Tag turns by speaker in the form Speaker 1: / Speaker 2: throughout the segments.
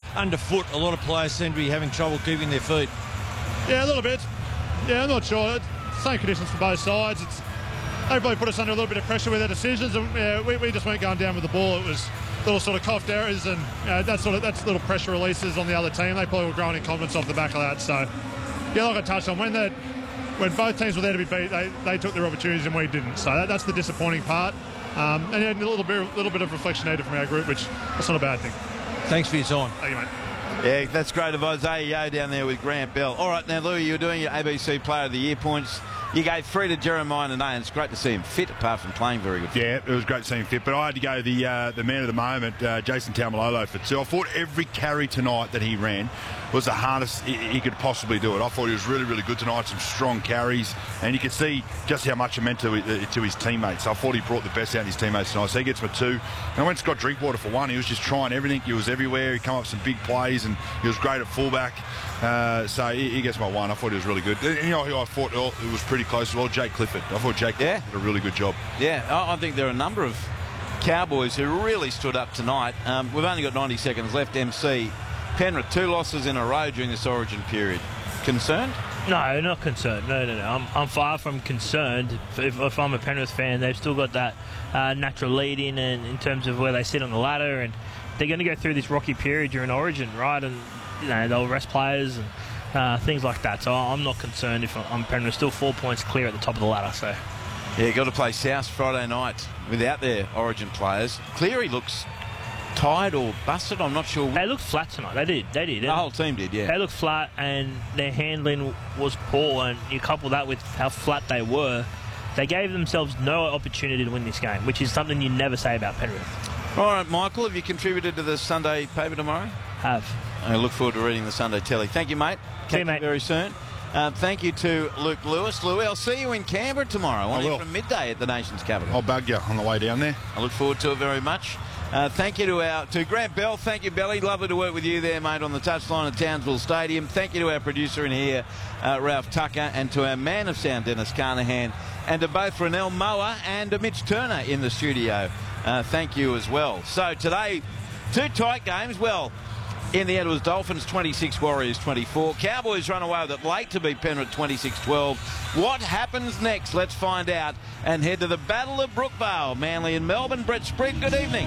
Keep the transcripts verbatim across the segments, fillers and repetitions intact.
Speaker 1: underfoot. A lot of players seem to be having trouble keeping their feet.
Speaker 2: Yeah, a little bit. Yeah, I'm not sure. Same conditions for both sides. It's, they probably put us under a little bit of pressure with their decisions, and yeah, we, we just weren't going down with the ball. It was little sort of coughed errors, and uh, that sort of that's little pressure releases on the other team. They probably were growing in confidence off the back of that. So, yeah, like I touched on, when that when both teams were there to be beat, they, they took their opportunities and we didn't. So that, that's the disappointing part. Um, and yeah, a little bit, a little bit of reflection needed from our group, which that's not a bad thing.
Speaker 1: Thanks for your time.
Speaker 2: Thank you, mate.
Speaker 3: Yeah, that's great of Isaiah Yeo down there with Grant Bell. All right, now, Louis, you're doing your A B C Player of the Year points. You gave three to Jeremiah Nene, and it's great to see him fit, apart from playing very good.
Speaker 4: Yeah, it was great to see him fit, but I had to go the uh, the man of the moment, uh, Jason Taumalolo, for two. I thought every carry tonight that he ran was the hardest he, he could possibly do it. I thought he was really, really good tonight, some strong carries, and you could see just how much it meant to, uh, to his teammates. I thought he brought the best out of his teammates tonight, so he gets my two. And I went Scott Drinkwater for one. He was just trying everything. He was everywhere. He came up with some big plays, and he was great at fullback. Uh, so he, he gets my one. I thought he was really good. And, you know who I thought oh, it was pretty close as well? Jake Clifford. I thought Jake
Speaker 3: yeah.
Speaker 4: did a really good job.
Speaker 3: Yeah, I think there are a number of Cowboys who really stood up tonight. Um, we've only got ninety seconds left, M C. Penrith, two losses in a row during this Origin period. Concerned?
Speaker 5: No, not concerned. No, no, no. I'm, I'm far from concerned. If, if I'm a Penrith fan, they've still got that uh, natural lead in, and in terms of where they sit on the ladder, and they're going to go through this rocky period during Origin, right? And you know they'll rest players and uh, things like that. So I'm not concerned if I'm Penrith. Still four points clear at the top of the ladder. So
Speaker 3: yeah, you got to play South Friday night without their Origin players. Cleary looks tired or busted. I'm not sure.
Speaker 5: They looked flat tonight. They did. They did.
Speaker 3: The whole team did. Yeah.
Speaker 5: They looked flat, and their handling was poor. And you couple that with how flat they were, they gave themselves no opportunity to win this game, which is something you never say about Penrith.
Speaker 3: All right, Michael, have you contributed to the Sunday paper tomorrow?
Speaker 5: Have.
Speaker 3: I look forward to reading the Sunday telly. Thank you, mate.
Speaker 5: See
Speaker 3: Catch
Speaker 5: you, mate.
Speaker 3: you very soon. Uh, thank you to Luke Lewis. Louis, I'll see you in Canberra tomorrow. I will. From midday at the nation's capital.
Speaker 4: I'll bug you on the way down there.
Speaker 3: I look forward to it very much. Uh, thank you to our to Grant Bell. Thank you, Belly. Lovely to work with you there, mate, on the touchline at Townsville Stadium. Thank you to our producer in here, uh, Ralph Tucker, and to our man of sound, Dennis Carnahan, and to both Renell Moa and to Mitch Turner in the studio. Uh, thank you as well. So today, two tight games. Well, in the end, it was Dolphins twenty-six, Warriors twenty-four. Cowboys run away with it late to beat Penrith twenty-six twelve. What happens next? Let's find out and head to the Battle of Brookvale. Manly and Melbourne. Brett Sprigg, good evening.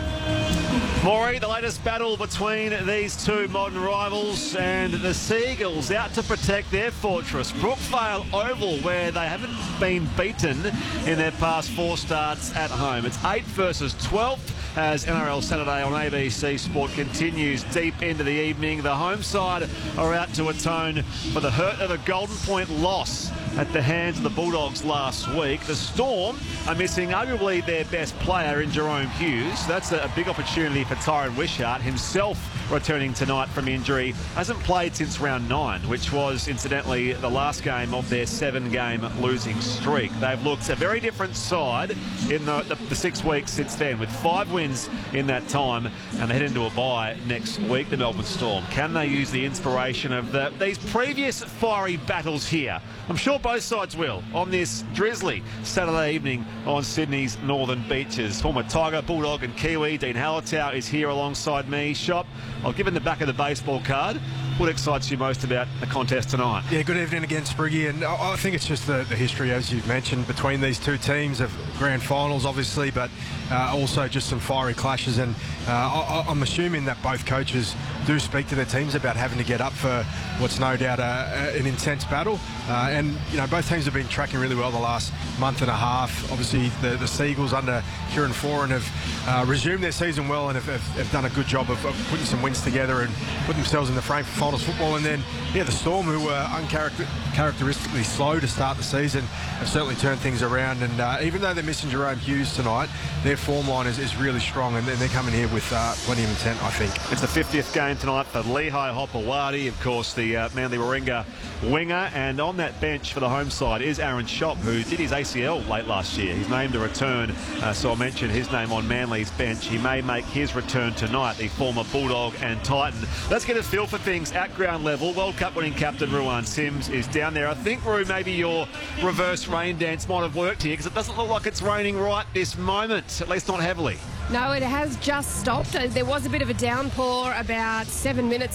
Speaker 6: Maury, the latest battle between these two modern rivals, and the Seagulls out to protect their fortress, Brookvale Oval, where they haven't been beaten in their past four starts at home. It's eight versus twelve as N R L Saturday on A B C Sport continues deep into the evening. The home side are out to atone for the hurt of a Golden Point loss at the hands of the Bulldogs last week. The Storm are missing arguably their best player in Jerome Hughes. That's a big opportunity for Tyron Wishart, himself returning tonight from injury. Hasn't played since round nine, which was incidentally the last game of their seven-game losing streak. They've looked a very different side in the, the, the six weeks since then, with five wins in that time, and they head into a bye next week, the Melbourne Storm. Can they use the inspiration of the, these previous fiery battles here? I'm sure both sides will on this drizzly Saturday evening on Sydney's northern beaches. Former Tiger, Bulldog and Kiwi Dean Hallertau is here alongside me. Shop, I'll give him the back of the baseball card. What excites you most about the contest tonight?
Speaker 7: Yeah, good evening again, Spriggy. And I think it's just the, the history, as you've mentioned, between these two teams of grand finals, obviously, but uh, also just some fiery clashes. And uh, I, I'm assuming that both coaches do speak to their teams about having to get up for what's no doubt a, a, an intense battle. Uh, and, you know, both teams have been tracking really well the last month and a half. Obviously, the, the Seagulls under Kieran Foran have uh, resumed their season well and have, have, have done a good job of, of putting some wins together and putting themselves in the frame for finals football. And then, yeah, the Storm, who were uncharacteristically slow to start the season, have certainly turned things around. And uh, even though they're missing Jerome Hughes tonight, their form line is, is really strong, and they're coming here with uh, plenty of intent, I think.
Speaker 6: It's the fiftieth game tonight for Lehigh Hopewadi, of course, the uh, Manly Warringah winger. And on that bench for the home side is Aaron Shop, who did his A C L late last year. He's named a return, uh, so I mentioned his name on Manly's bench. He may make his return tonight, the former Bulldog and Titan. Let's get a feel for things at ground level. World Cup winning captain Ruan Sims is down there. I think, Ru, maybe your reverse rain dance might have worked here, because it doesn't look like it's raining right this moment, at least not heavily.
Speaker 8: No, it has just stopped. There was a bit of a downpour about seven minutes